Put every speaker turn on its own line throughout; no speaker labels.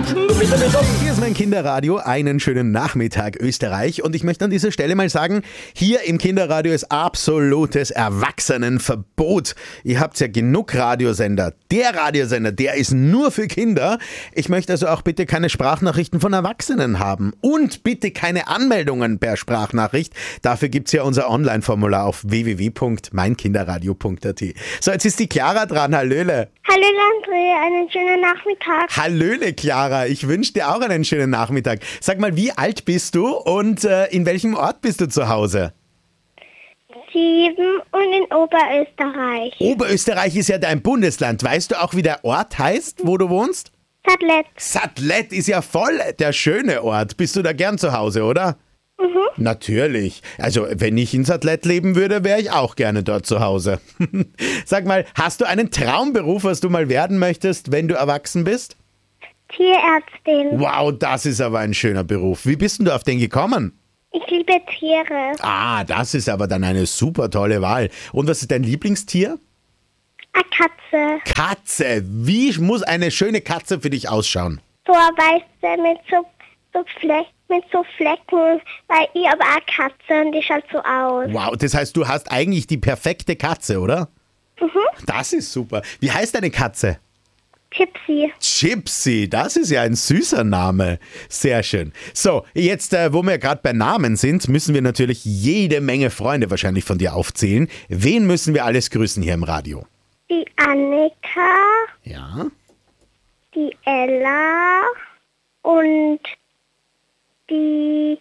Hier ist mein Kinderradio. Einen schönen Nachmittag, Österreich. Und ich möchte an dieser Stelle mal sagen, hier im Kinderradio ist absolutes Erwachsenenverbot. Ihr habt ja genug Radiosender. Der Radiosender, der ist nur für Kinder. Ich möchte also auch bitte keine Sprachnachrichten von Erwachsenen haben. Und bitte keine Anmeldungen per Sprachnachricht. Dafür gibt es ja unser Online-Formular auf www.meinkinderradio.at. So, jetzt ist die Clara dran. Hallöle.
Hallo André, einen schönen Nachmittag.
Hallöle, Clara. Ich wünsche dir auch einen schönen Nachmittag. Sag mal, wie alt bist du und in welchem Ort bist du zu Hause?
7 und in Oberösterreich.
Oberösterreich ist ja dein Bundesland. Weißt du auch, wie der Ort heißt, wo du wohnst?
Sadlet.
Sadlet ist ja voll der schöne Ort. Bist du da gern zu Hause, oder?
Mhm.
Natürlich. Also, wenn ich in Sadlet leben würde, wäre ich auch gerne dort zu Hause. Sag mal, hast du einen Traumberuf, was du mal werden möchtest, wenn du erwachsen bist?
Tierärztin.
Wow, das ist aber ein schöner Beruf. Wie bist denn du auf den gekommen?
Ich liebe Tiere.
Ah, das ist aber dann eine super tolle Wahl. Und was ist dein Lieblingstier?
Eine Katze.
Katze. Wie muss eine schöne Katze für dich ausschauen?
So eine weiße mit so Flecken, weil ich aber eine Katze und die schaut so aus.
Wow, das heißt, du hast eigentlich die perfekte Katze, oder?
Mhm.
Das ist super. Wie heißt deine Katze?
Gypsy.
Gypsy, das ist ja ein süßer Name. Sehr schön. So, jetzt, wo wir gerade bei Namen sind, müssen wir natürlich jede Menge Freunde wahrscheinlich von dir aufzählen. Wen müssen wir alles grüßen hier im Radio?
Die Annika,
Ja.
die Ella und die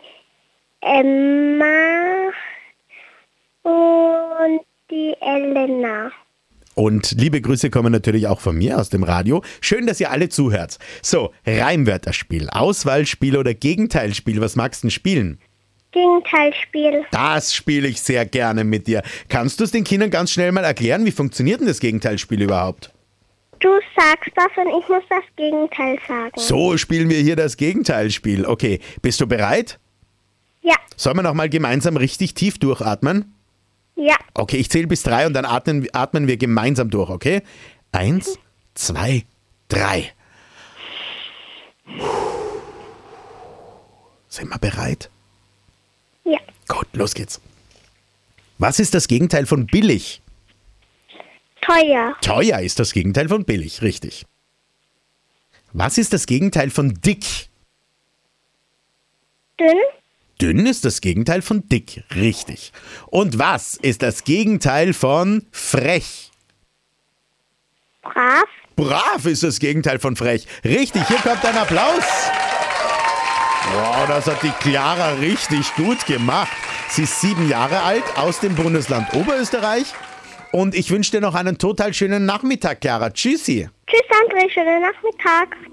Emma und die Elena.
Und liebe Grüße kommen natürlich auch von mir aus dem Radio. Schön, dass ihr alle zuhört. So, Reimwörterspiel, Auswahlspiel oder Gegenteilspiel. Was magst du denn spielen?
Gegenteilspiel.
Das spiele ich sehr gerne mit dir. Kannst du es den Kindern ganz schnell mal erklären? Wie funktioniert denn das Gegenteilspiel überhaupt?
Du sagst das und ich muss das Gegenteil sagen.
So spielen wir hier das Gegenteilspiel. Okay, bist du bereit?
Ja,
Sollen wir nochmal gemeinsam richtig tief durchatmen?
ja.
Okay, ich zähle bis 3 und dann atmen wir gemeinsam durch, okay? 1, 2, 3. Sind wir bereit?
Ja.
Gut, los geht's. Was ist das Gegenteil von billig?
Teuer.
Teuer ist das Gegenteil von billig, richtig. Was ist das Gegenteil von dick?
Dünn.
Dünn ist das Gegenteil von dick, richtig. Und was ist das Gegenteil von frech?
Brav.
Brav ist das Gegenteil von frech. Richtig, hier kommt ein Applaus. Wow, das hat die Clara richtig gut gemacht. Sie ist 7 Jahre alt, aus dem Bundesland Oberösterreich. Und ich wünsche dir noch einen total schönen Nachmittag, Clara. Tschüssi.
Tschüss, André. Schönen Nachmittag.